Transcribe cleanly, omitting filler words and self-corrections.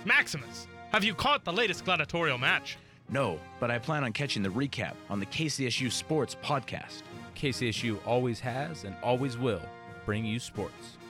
Maximus, have you caught the latest gladiatorial match? No, but I plan on catching the recap on the KCSU Sports Podcast. KCSU always has and always will bring you sports.